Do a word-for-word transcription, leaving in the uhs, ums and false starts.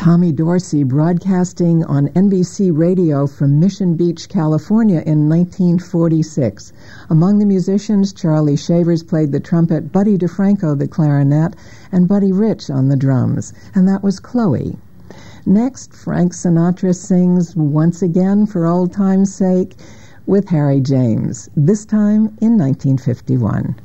Tommy Dorsey, broadcasting on N B C Radio from Mission Beach, California in nineteen forty-six. Among the musicians, Charlie Shavers played the trumpet, Buddy DeFranco the clarinet, and Buddy Rich on the drums. And that was Chloe. Next, Frank Sinatra sings Once Again for Old Time's Sake with Harry James, this time in nineteen fifty-one.